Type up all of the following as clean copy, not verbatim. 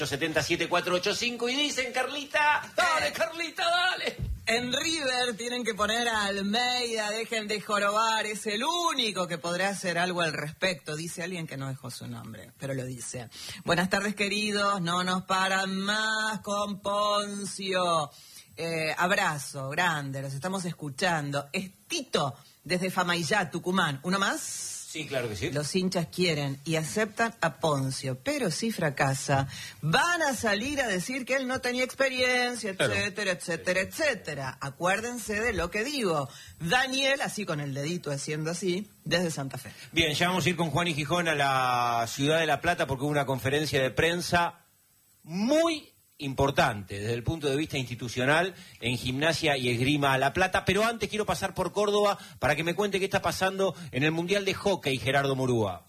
77485 y dicen, Carlita, dale, Carlita, dale. En River tienen que poner a Almeida, dejen de jorobar, es el único que podrá hacer algo al respecto, dice alguien que no dejó su nombre, pero lo dice. Buenas tardes, queridos, no nos paran más con Poncio. Abrazo grande, los estamos escuchando. Es Tito, desde Famaillá, Tucumán. ¿Uno más? Sí, claro que sí. Los hinchas quieren y aceptan a Poncio, pero si fracasa, van a salir a decir que él no tenía experiencia, etcétera, etcétera, etcétera. Acuérdense de lo que digo. Daniel, así con el dedito haciendo así, desde Santa Fe. Bien, ya vamos a ir con Juan y Gijón a la ciudad de La Plata porque hubo una conferencia de prensa muy importante desde el punto de vista institucional en Gimnasia y Esgrima La Plata, pero antes quiero pasar por Córdoba para que me cuente qué está pasando en el Mundial de Hockey, Gerardo Murúa.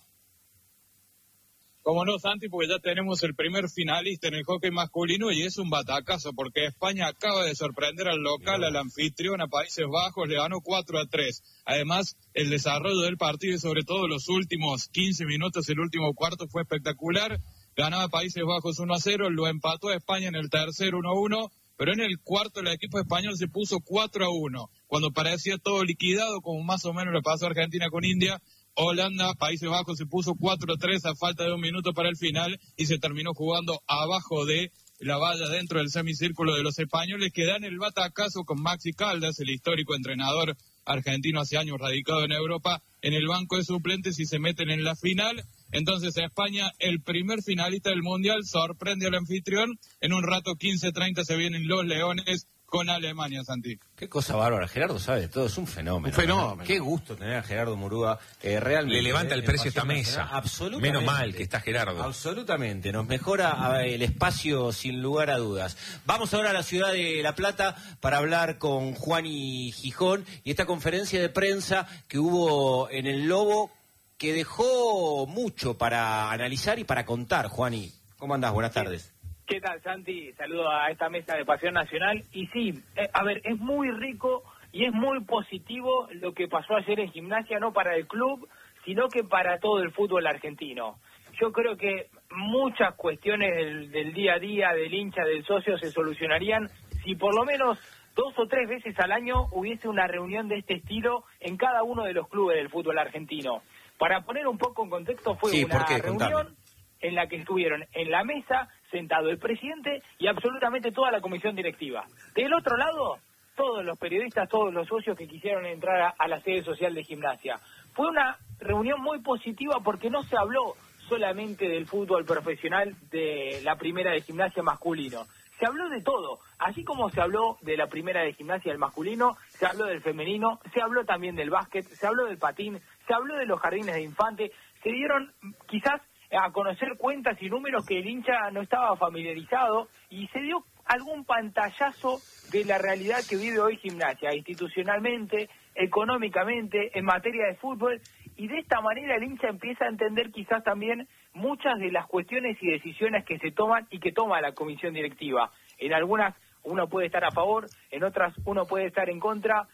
Como no, Santi, porque ya tenemos el primer finalista en el hockey masculino y es un batacazo porque España acaba de sorprender al local, al anfitrión, a Países Bajos, le ganó 4-3. Además, el desarrollo del partido y sobre todo los últimos 15 minutos, el último cuarto fue espectacular. Ganaba Países Bajos 1-0, lo empató a España en el tercer 1-1, pero en el cuarto el equipo español se puso 4-1. Cuando parecía todo liquidado, como más o menos le pasó a Argentina con India, Holanda, Países Bajos se puso 4-3 a falta de un minuto para el final y se terminó jugando abajo de la valla dentro del semicírculo de los españoles, que dan el batacazo con Maxi Caldas, el histórico entrenador argentino hace años radicado en Europa, en el banco de suplentes y se meten en la final. Entonces España, el primer finalista del Mundial, sorprende al anfitrión. En un rato 15:30 se vienen los Leones con Alemania, Santi. Qué cosa bárbara, Gerardo sabe de todo, es un fenómeno. Un fenómeno. ¿No? Qué gusto tener a Gerardo Murúa, realmente. Le levanta el precio a esta mesa. Absolutamente. Menos mal que está Gerardo. Absolutamente, nos mejora el espacio sin lugar a dudas. Vamos ahora a la ciudad de La Plata para hablar con Juan y Gijón y esta conferencia de prensa que hubo en el Lobo que dejó mucho para analizar y para contar. Juani, ¿cómo andás? Buenas tardes. ¿Qué tal, Santi? Saludo a esta mesa de Pasión Nacional. Y sí, a ver, es muy rico y es muy positivo lo que pasó ayer en Gimnasia, no para el club, sino que para todo el fútbol argentino. Yo creo que muchas cuestiones del día a día, del hincha, del socio, se solucionarían si por lo menos 2 o 3 veces al año hubiese una reunión de este estilo en cada uno de los clubes del fútbol argentino. Para poner un poco en contexto, fue una reunión en la que estuvieron en la mesa sentado el presidente y absolutamente toda la comisión directiva. Del otro lado, todos los periodistas, todos los socios que quisieron entrar a la sede social de Gimnasia. Fue una reunión muy positiva porque no se habló solamente del fútbol profesional de la primera de Gimnasia masculino. Se habló de todo, así como se habló de la primera de Gimnasia del masculino, se habló del femenino, se habló también del básquet, se habló del patín, se habló de los jardines de infante, se dieron quizás a conocer cuentas y números que el hincha no estaba familiarizado y se dio algún pantallazo de la realidad que vive hoy Gimnasia, institucionalmente, económicamente, en materia de fútbol, y de esta manera el hincha empieza a entender quizás también muchas de las cuestiones y decisiones que se toman y que toma la comisión directiva. En algunas uno puede estar a favor, en otras uno puede estar en contra.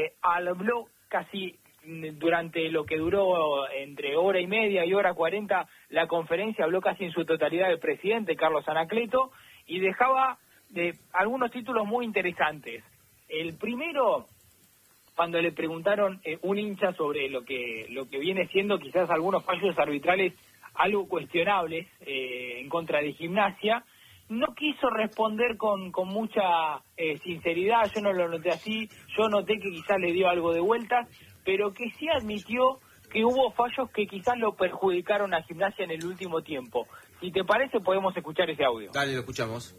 Habló casi durante lo que duró entre hora y media y hora 40 la conferencia, habló casi en su totalidad el presidente Carlos Anacleto y dejaba algunos títulos muy interesantes. El primero, cuando le preguntaron un hincha sobre lo que viene siendo quizás algunos fallos arbitrales algo cuestionables en contra de Gimnasia, no quiso responder con mucha sinceridad. Yo no lo noté así, yo noté que quizás le dio algo de vueltas, pero que sí admitió que hubo fallos que quizás lo perjudicaron a Gimnasia en el último tiempo. Si te parece, podemos escuchar ese audio. Dale, lo escuchamos.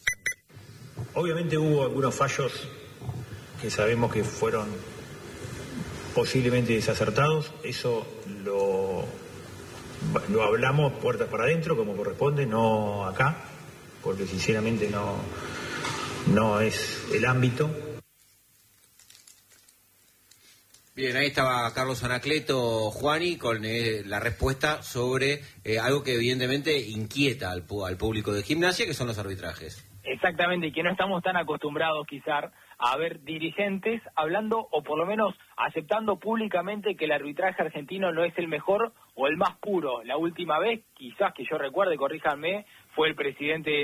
Obviamente hubo algunos fallos que sabemos que fueron posiblemente desacertados. Eso lo hablamos puertas para adentro, como corresponde, no acá, porque sinceramente no es el ámbito. Bien, ahí estaba Carlos Anacleto, Juani, con la respuesta sobre algo que evidentemente inquieta al público de Gimnasia, que son los arbitrajes. Exactamente, y que no estamos tan acostumbrados quizás a ver dirigentes hablando o por lo menos aceptando públicamente que el arbitraje argentino no es el mejor o el más puro. La última vez, quizás que yo recuerde, corríjanme, fue el presidente